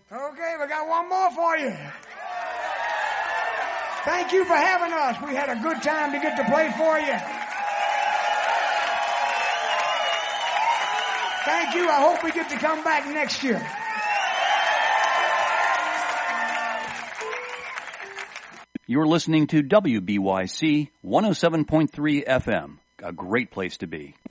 Okay, we got one more for you. Thank you for having us. We had a good time to get to play for you. Thank you. I hope we get to come back next year. You're listening to WBYC 107.3 FM, a great place to be.